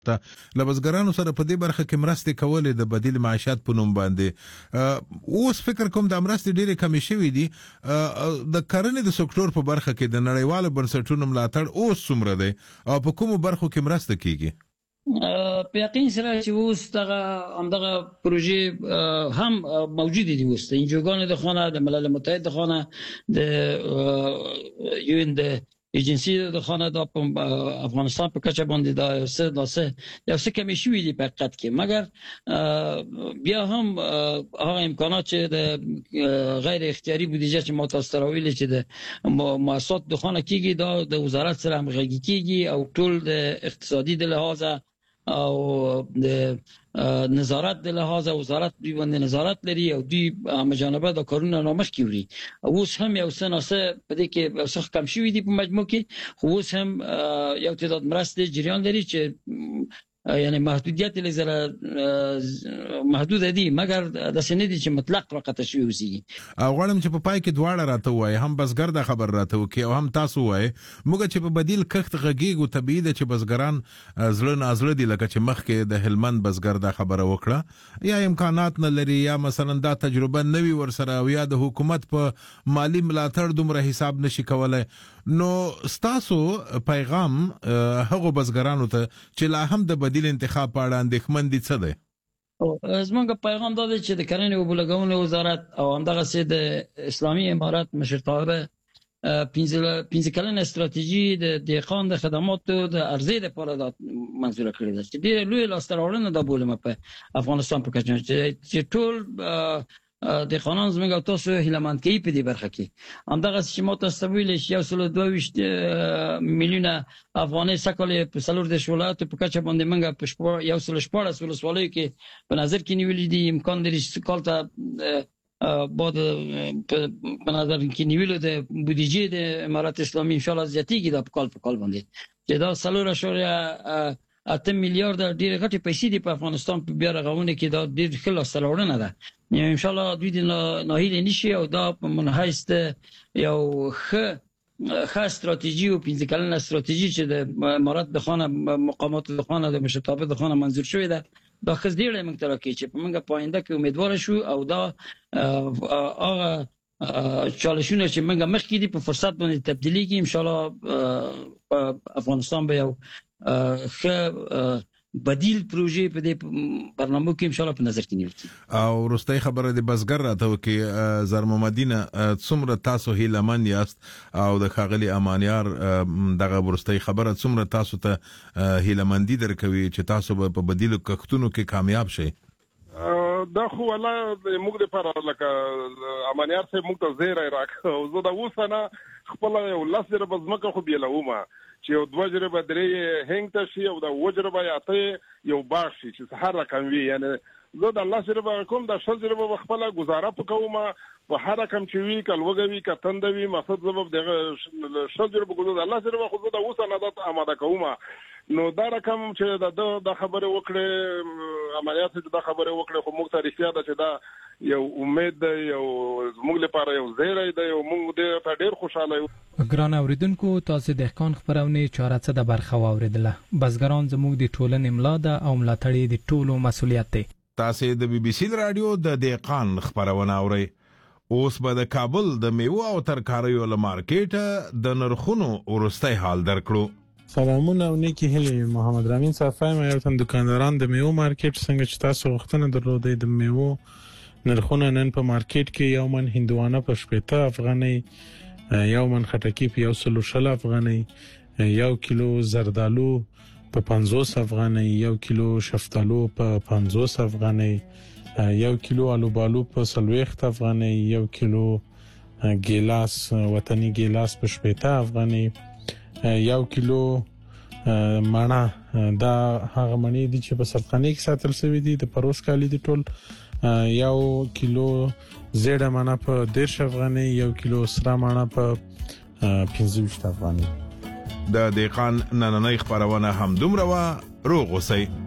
له بزګرانو سره په دې برخه کې مرستې کولې د بدیل معیشت په نوم باندې اوس فکر کوم د مرستې ډېرې کمې شوې دي د کرنې د سکتور په برخه کې د نړیوالو بنسټونو ملاتړ اوس څومره دی او په کومو برخو کې مرسته کیږي په یقین سره چې اوس همدغه پروژې هم موجود دي اوس د انجوګانو د خانه د ملل متحد د خانه د یو ان د ایجنسی د خانه د افغانستان په کچه باندې دا یو څه کمی شوي دي په حقیقت کې مګر بیا هم هغه امکانات چې د غیر اختیاري بودیجه چې ما تاسو ته راویلې چې د مؤسسات د خانه کېږي دا د وزارت سره همغږي کېږي او ټول د اقتصادي د لحاظه او د نظارت د لحاظه وزارت دوی باندې نظارت لري او دوی مجانبه د کارونه نامخ کیوري اوس هم یو څه ناسه په دې کې څه کم شوي دي په مجموع کې خو اوس هم یو تعداد مرستې جریان لري چې یعنی محدودیت لزره محدود دي مګر د سندې چې مطلق وقته شوی وسی او غواړم چې په پای کې دواړه راته وای هم بزګر د خبر راته وکي او هم تاسو وای موږ چې په بدیل کښت غږیږو طبيعي ده چې بزګران ازله نازله دي لکه چې مخکې د هلمند بزګر د خبره وکړه یا امکانات نه لري یا مثلا دا تجربه نوي ورسره او یا د حکومت په مالی ملاتړ دومره حساب نشي کولای نو ستاسو پیغام هغه بزګرانو ته چې لا هم د بدیل انتخاب په اړه اندېښمن دي څه دی زموږ پیغام دا دی چې د کرنې او بلګونو وزارت او همدغه سي د اسلامي امارات مشرتابه 15 کلنه استراتیژي د دهقان د خدماتو د ارزې لپاره منظور کړې ده چې ډېر لوی لاستراوړنه ده بولم په افغانستان په کچه چې ټول د قانون زموږ او تاسو هیلمند کوي په دې برخه کې همدغه چې مو تاسو ویل چې 122 میلیونه افغاني سکل په سلور د ولایت په کچه باندې منګه په 114 ولسوالۍ کې په نظر کې نیولې دي امکان لري چې کال ته بعد په نظر کې نیولو د بودیجه د امارات اسلامي ان شاء الله زیاتېږي د په کال باندې چې دا سلور اشاریه 8 میلیارډ ډېر غټي پیسې دي په افغانستان په بیا رغونه کې دا ډېر خلاص سلوړنه ده ان شاء الله دوی د ناهیل نشي او دا په منحیست یو ښه استراتیژي او 15 کلنه استراتیژي چې د امارات د خانه مقامات د خانه د مشرتابه د خانه منظور شوې ده دا خز ډېر موږ تر کې چې په موږ پاینده کې امیدوار شو او دا هغه چالشونه چې موږ مخکې دي په فرصت باندې تبدیلی کې ان شاء الله افغانستان به یو ښه بدیل پروژې په دې برنامه کې ان شاء الله په نظر کې نیول او وروستۍ خبره د بزګر راته وکي زرممدینه څومره تاسو هیلمن یاست او د خاغلی امانیار دغه وروستۍ خبره څومره تاسو ته هیلمندي درکوي چې تاسو په بدیل کښتونو کې کامیاب شئ دا خو والله موږ لپاره لکه امانیار صاحب موږ ته زیری راکړ او زه د اوسنه خپل یو لاس در بزمکه خو بیلومه چې یو دوه جربه درې هنګ ته شي او د وجربه یاته یو باغ شي چې سحر رقم وي یعنی زه د الله سره کوم د شل جربه خپل گزاره وکوم په هر رقم چې وی کلوګوي کتندوي مقصد زبب د شل جربه ګذر د الله سره خو د اوسنه د آماده کوم نو دا رقم چې د خبره وکړه عملیات د خبره وکړه خو موږ ته رښتیا ده چې دا یو امید ده یو موږ لپاره یو زیری ده یو موږ ډېر خوشاله یو ګران اوریدونکو تاسو د ښکان خبرونه چارڅه د برخه واوریدله بزګران زموږ د ټولنې ملا ده او ملاتړي د ټولو مسولیت دی تاسو د بي بي سي رادیو د دهقان خبرونه اورئ اوس به د کابل د میوه او ترکاریو له مارکیټ د نرخونو ورستۍ حال درکړو سلامونه او نیکی هیلې محمد رامین صافی مې یو تن دکانداران د میوه مارکیټ څنګه چې تاسو وختونه درلودې د میوه نرخونه نن په مارکیټ کې یو من هندوانه په 70 افغاني یو من خټکی په 160 افغاني یو کیلو زردالو په 50 افغاني یو کیلو شفتالو په 50 افغاني یو کیلو آلوبالو په 60 افغاني یو کیلو ګیلاس وطني ګیلاس په 70 افغاني یو کیلو مڼه دا هغه مڼې دي چې په سلخانه کې ساتل شوی دي د پروس کالی دي ټول یو کیلو زیړه مڼه په 10 افغاني یو کیلو سره مڼه په 15 افغاني د دهقان نننۍ خبرونه هم دومره وا روغ اوسئ